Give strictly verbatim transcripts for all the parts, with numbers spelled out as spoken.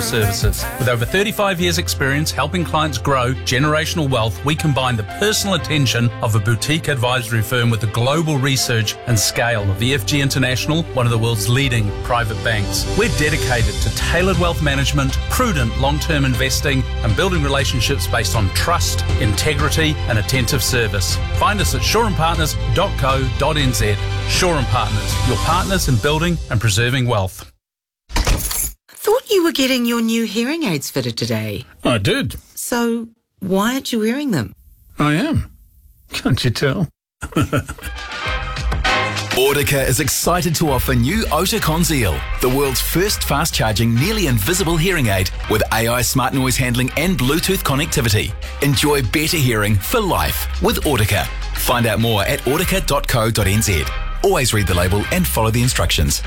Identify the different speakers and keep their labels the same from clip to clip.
Speaker 1: financial services. With over thirty-five years experience helping clients grow generational wealth, we combine the personal attention of a boutique advisory firm with the global research and scale of E F G International, one of the world's leading private banks. We're dedicated to tailored wealth management, prudent long-term investing, and building relationships based on trust, integrity, and attentive service. Find us at shore and partners dot co dot n z. Shore and Partners, your partners in building and preserving wealth.
Speaker 2: Thought you were getting your new hearing aids fitted today.
Speaker 3: I did.
Speaker 2: So why aren't you wearing them?
Speaker 3: I am. Can't you tell?
Speaker 4: Audica is excited to offer new Ota Conceal, the world's first fast-charging, nearly invisible hearing aid with A I smart noise handling and Bluetooth connectivity. Enjoy better hearing for life with Audica. Find out more at audica dot co dot n z. Always read the label and follow the instructions.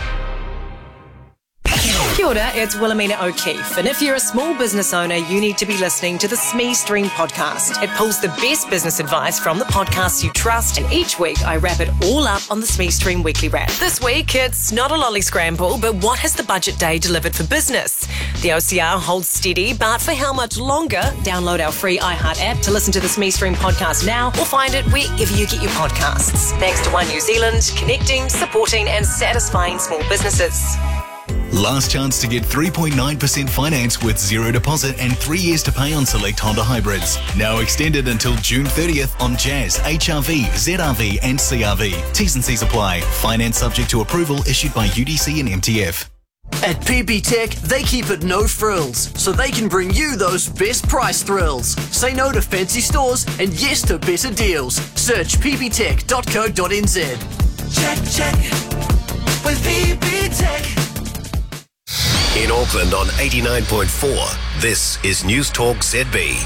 Speaker 5: Kia ora, it's Wilhelmina O'Keefe, and if you're a small business owner, you need to be listening to the S M E Stream podcast. It pulls the best business advice from the podcasts you trust, and each week I wrap it all up on the S M E Stream Weekly Wrap. This week, it's not a lolly scramble, but what has the budget day delivered for business? The O C R holds steady, but for how much longer? Download our free iHeart app to listen to the S M E Stream podcast now, or find it wherever you get your podcasts. Thanks to One New Zealand, connecting, supporting and satisfying small businesses.
Speaker 6: Last chance to get three point nine percent finance with zero deposit and three years to pay on select Honda hybrids. Now extended until June thirtieth on Jazz, H R V, Z R V and C R V. T's and C's apply. Finance subject to approval issued by U D C and M T F.
Speaker 7: At P B Tech, they keep it no frills, so they can bring you those best price thrills. Say no to fancy stores and yes to better deals. Search p b tech dot co dot n z.
Speaker 8: Check, check with P B Tech.
Speaker 9: In Auckland on eighty-nine point four, this is News Talk Z B.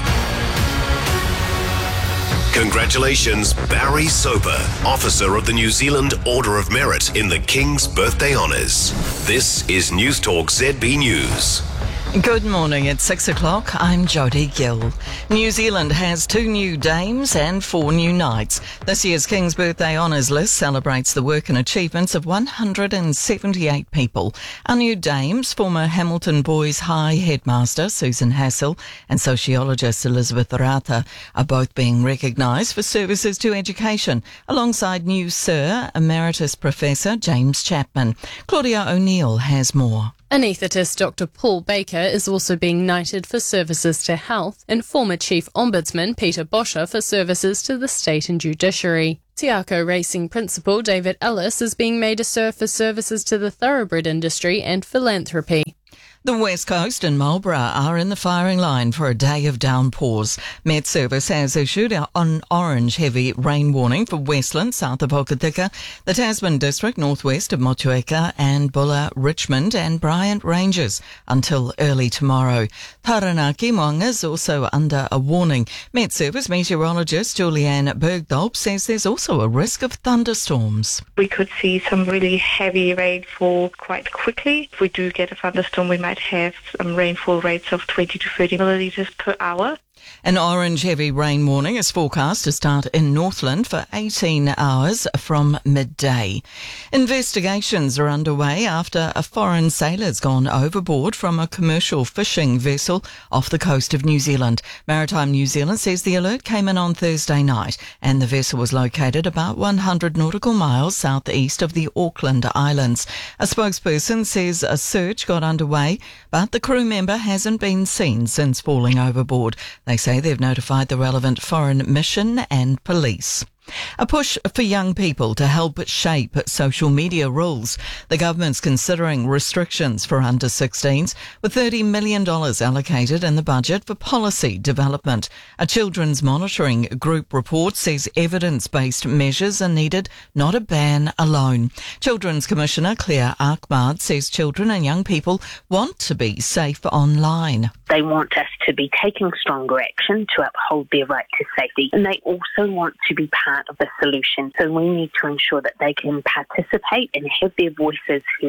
Speaker 9: Congratulations, Barry Soper, Officer of the New Zealand Order of Merit in the King's Birthday Honours. This is News Talk Z B News.
Speaker 10: Good morning, it's six o'clock. I'm Jodie Gill. New Zealand has two new dames and four new knights. This year's King's Birthday Honours list celebrates the work and achievements of one hundred seventy-eight people. Our new dames, former Hamilton Boys High headmaster Susan Hassel and sociologist Elizabeth Rata, are both being recognised for services to education, alongside new Sir Emeritus Professor James Chapman. Claudia O'Neill has more.
Speaker 11: Anaesthetist Doctor Paul Baker is also being knighted for services to health, and former Chief Ombudsman Peter Boscher for services to the state and judiciary. Tiako Racing Principal David Ellis is being made a Sir for services to the thoroughbred industry and philanthropy.
Speaker 10: The West Coast and Marlborough are in the firing line for a day of downpours. Met Service has issued an orange heavy rain warning for Westland, south of Hokitika, the Tasman District, northwest of Motueka and Bulla, Richmond and Bryant Ranges until early tomorrow. Taranaki, Moanga is also under a warning. Met Service meteorologist Julianne Bergdorp says there's also a risk of thunderstorms.
Speaker 12: We could see some really heavy rainfall quite quickly. If we do get a thunderstorm, we might have some rainfall rates of twenty to thirty millilitres per hour.
Speaker 10: An orange heavy rain warning is forecast to start in Northland for eighteen hours from midday. Investigations are underway after a foreign sailor's gone overboard from a commercial fishing vessel off the coast of New Zealand. Maritime New Zealand says the alert came in on Thursday night and the vessel was located about one hundred nautical miles southeast of the Auckland Islands. A spokesperson says a search got underway, but the crew member hasn't been seen since falling overboard. They say they've notified the relevant foreign mission and police. A push for young people to help shape social media rules. The government's considering restrictions for under sixteens, with thirty million dollars allocated in the budget for policy development. A children's monitoring group report says evidence-based measures are needed, not a ban alone. Children's Commissioner Claire Ahmad says children and young people want to be safe online.
Speaker 13: They want us to be taking stronger action to uphold their right to safety, and they also want to be part of the solution. So we need to ensure that they can participate and have their voices heard.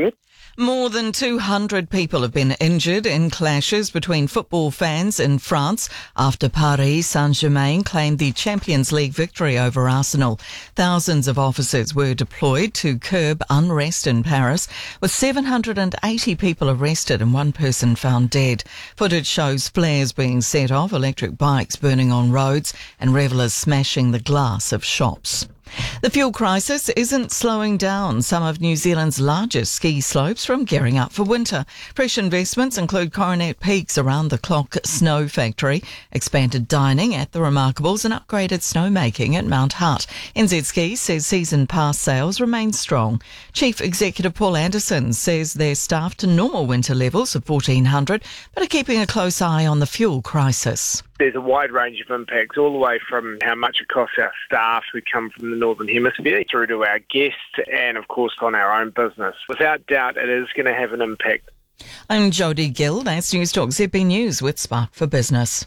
Speaker 10: More than two hundred people have been injured in clashes between football fans in France after Paris Saint-Germain claimed the Champions League victory over Arsenal. Thousands of officers were deployed to curb unrest in Paris, with seven hundred eighty people arrested and one person found dead. Footage shows flares being set off, electric bikes burning on roads, and revellers smashing the glass of shops. The fuel crisis isn't slowing down some of New Zealand's largest ski slopes from gearing up for winter. Fresh investments include Coronet Peak's around-the-clock snow factory, expanded dining at the Remarkables and upgraded snowmaking at Mount Hutt. N Z Skis says season pass sales remain strong. Chief Executive Paul Anderson says they're staffed to normal winter levels of fourteen hundred, but are keeping a close eye on the fuel crisis.
Speaker 14: There's a wide range of impacts, all the way from how much it costs our staff who come from the Northern Hemisphere through to our guests and, of course, on our own business. Without doubt, it is going to have an impact.
Speaker 10: I'm Jodie Gill. That's News Talk Z B News with Spark for Business.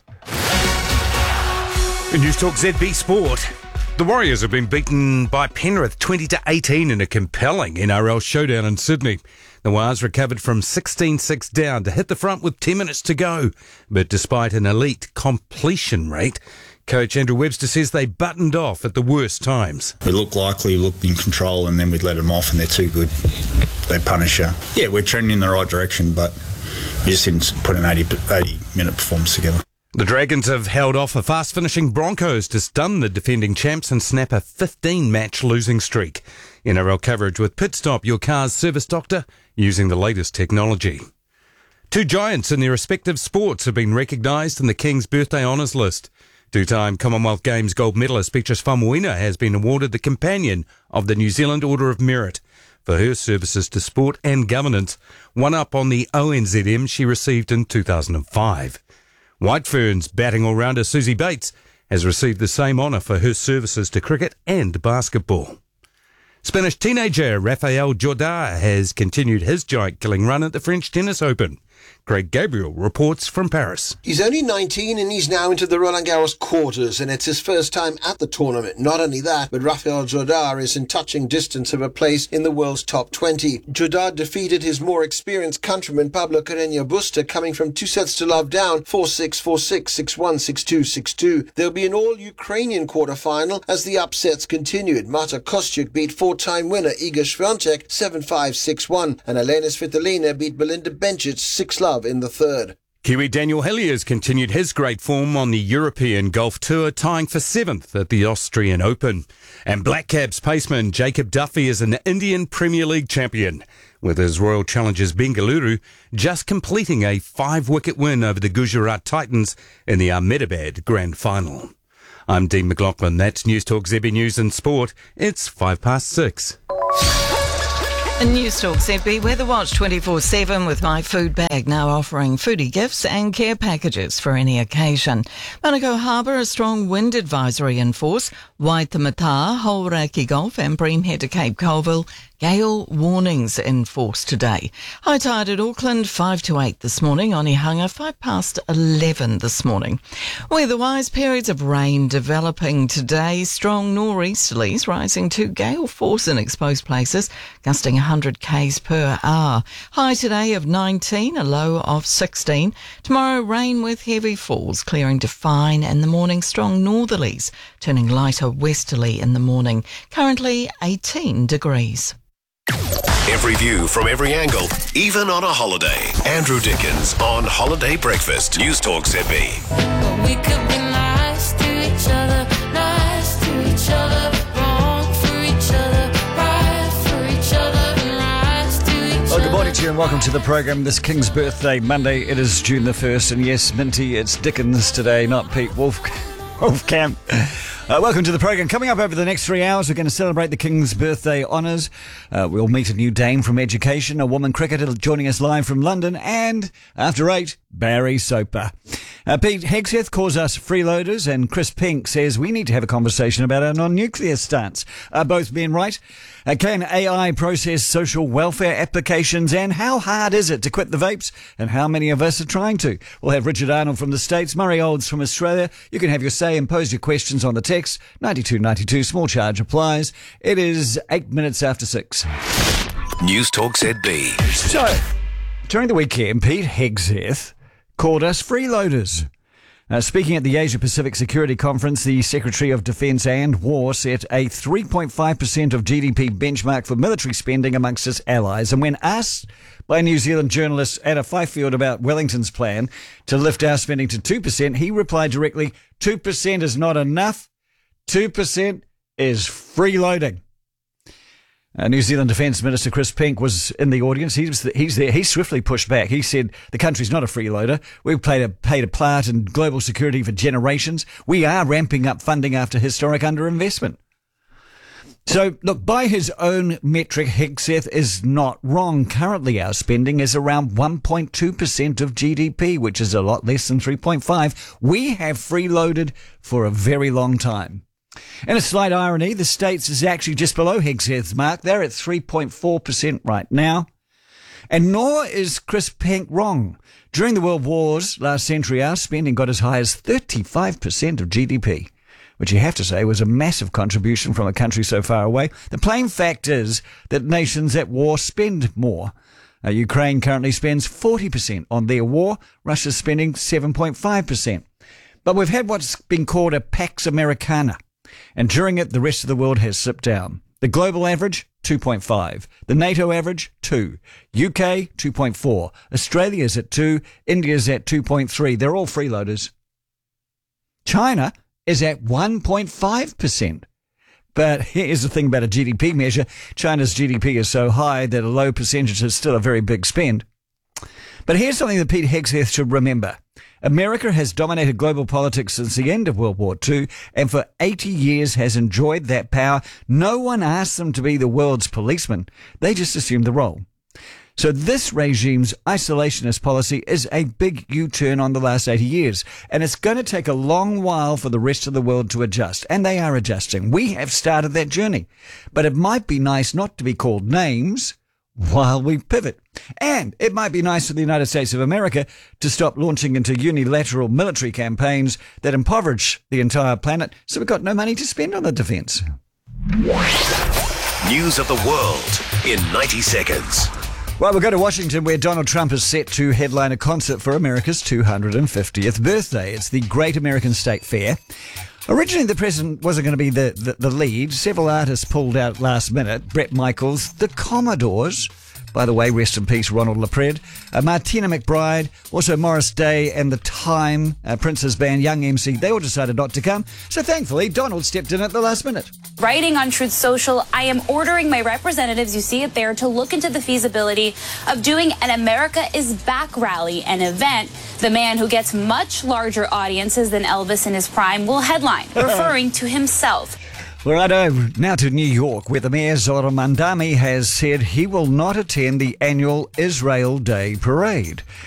Speaker 15: In News Talk Z B Sport. The Warriors have been beaten by Penrith twenty to eighteen in a compelling N R L showdown in Sydney. The Wars recovered from sixteen six down to hit the front with ten minutes to go. But despite an elite completion rate, coach Andrew Webster says they buttoned off at the worst times.
Speaker 16: We looked likely, looked in control, and then we'd let them off, and they're too good. They punish you. Yeah, we're trending in the right direction, but we just didn't put an eighty-minute performance together.
Speaker 15: The Dragons have held off a fast-finishing Broncos to stun the defending champs and snap a fifteen-match losing streak. N R L coverage with Pitstop, your car's service doctor, using the latest technology. Two giants in their respective sports have been recognised in the King's Birthday Honours list. Two-time Commonwealth Games gold medalist Beatrice Faumuina has been awarded the Companion of the New Zealand Order of Merit for her services to sport and governance, one up on the O N Z M she received in two thousand five. White Ferns batting all-rounder Susie Bates has received the same honour for her services to cricket and basketball. Spanish teenager Rafael Jordá has continued his giant-killing run at the French Tennis Open. Craig Gabriel reports from Paris.
Speaker 17: He's only nineteen and he's now into the Roland Garros quarters, and it's his first time at the tournament. Not only that, but Rafael Jordá is in touching distance of a place in the world's top twenty. Jordá defeated his more experienced countryman Pablo Carreño Busta, coming from two sets to love down, four six, four six, six one, six two, six two. There'll be an all-Ukrainian quarterfinal as the upsets continued. Marta Kostyuk beat four-time winner Iga Swiatek seven five, six one, and Elena Svitolina beat Belinda Bencic six love in the third.
Speaker 15: Kiwi Daniel Hilliers continued his great form on the European Golf Tour, tying for seventh at the Austrian Open. And Black Caps paceman Jacob Duffy is an Indian Premier League champion, with his Royal Challengers Bengaluru just completing a five-wicket win over the Gujarat Titans in the Ahmedabad Grand Final. I'm Dean McLaughlin. That's News Talk Z B News and Sport. It's five past six.
Speaker 10: In News Talk Z B Weather Watch twenty-four seven with My Food Bag, now offering foodie gifts and care packages for any occasion. Manukau Harbour, a strong wind advisory in force. Waitemata, Hauraki Gulf and Breamhead to Cape Colville. Gale warnings in force today. High tide at Auckland, five to eight this morning. Onehunga, five past eleven this morning. Weather-wise, periods of rain developing today. Strong nor'easterlies rising to gale force in exposed places, gusting one hundred k's per hour. High today of nineteen, a low of sixteen. Tomorrow, rain with heavy falls, clearing to fine in the morning. Strong northerlies, turning lighter westerly in the morning. Currently eighteen degrees.
Speaker 9: Every view from every angle, even on a holiday. Andrew Dickens on Holiday Breakfast. News Talk Z B.
Speaker 8: We could be nice to each other, nice to each other, wrong for each other, right for each other, and rise to each other.
Speaker 18: Well, good morning to you and welcome to the program this King's Birthday Monday. It is June the first, and yes, Minty, it's Dickens today, not Pete Wolf, Wolfcamp. Uh, welcome to the program. Coming up over the next three hours, we're going to celebrate the King's Birthday honours. Uh, we'll meet a new dame from education, a woman cricketer joining us live from London, and after eight, Barry Soper. Uh, Pete Hegseth calls us freeloaders, and Chris Pink says we need to have a conversation about our non-nuclear stance. Are both men right? Uh, can A I process social welfare applications, and how hard is it to quit the vapes, and how many of us are trying to? We'll have Richard Arnold from the States, Murray Olds from Australia. You can have your say and pose your questions on the text, ninety-two ninety-two, small charge applies. It is eight minutes after six.
Speaker 9: News Talk Z B.
Speaker 18: So, during the weekend, Pete Hegseth called us freeloaders. Uh, speaking at the Asia Pacific Security Conference, the Secretary of Defence and War set a three point five percent of G D P benchmark for military spending amongst its allies. And when asked by New Zealand journalist Anna Fifield about Wellington's plan to lift our spending to two percent, he replied directly, two percent is not enough. two percent is freeloading. Uh, New Zealand Defence Minister Chris Pink was in the audience. He was the, he's there. He swiftly pushed back. He said, the country's not a freeloader. We've played a, paid a part in global security for generations. We are ramping up funding after historic underinvestment. So, look, by his own metric, Hegseth is not wrong. Currently, our spending is around one point two percent of G D P, which is a lot less than three point five. We have freeloaded for a very long time. In a slight irony, the States is actually just below Hegseth's mark. They're at three point four percent right now. And nor is Chris Pink wrong. During the World Wars last century, our spending got as high as thirty-five percent of G D P, which you have to say was a massive contribution from a country so far away. The plain fact is that nations at war spend more. Uh, Ukraine currently spends forty percent on their war. Russia's spending seven point five percent. But we've had what's been called a Pax Americana. And during it, the rest of the world has slipped down. The global average, two point five. The NATO average, two. U K, two point four. Australia's at two. India's at two point three. They're all freeloaders. China is at one point five percent. But here's the thing about a G D P measure. China's G D P is so high that a low percentage is still a very big spend. But here's something that Pete Hegseth should remember. America has dominated global politics since the end of World War Two, and for eighty years has enjoyed that power. No one asked them to be the world's policeman. They just assumed the role. So this regime's isolationist policy is a big U-turn on the last eighty years, and it's going to take a long while for the rest of the world to adjust, and they are adjusting. We have started that journey. But it might be nice not to be called names while we pivot. And it might be nice for the United States of America to stop launching into unilateral military campaigns that impoverish the entire planet, so we've got no money to spend on the defence.
Speaker 9: News of the world in ninety seconds.
Speaker 18: Well, we'll go to Washington, where Donald Trump is set to headline a concert for America's two hundred fiftieth birthday. It's the Great American State Fair. Originally, the president wasn't going to be the, the, the lead. Several artists pulled out last minute. Bret Michaels, the Commodores, by the way, rest in peace, Ronald LaPred, uh, Martina McBride, also Morris Day and The Time, uh, Prince's band, Young M C, they all decided not to come. So thankfully, Donald stepped in at the last minute.
Speaker 19: Writing on Truth Social, I am ordering my representatives, you see it there, to look into the feasibility of doing an America is Back rally, an event the man who gets much larger audiences than Elvis in his prime will headline, referring to himself.
Speaker 18: Well, righto, now to New York, where the mayor, Zohran Mamdani, has said he will not attend the annual Israel Day parade.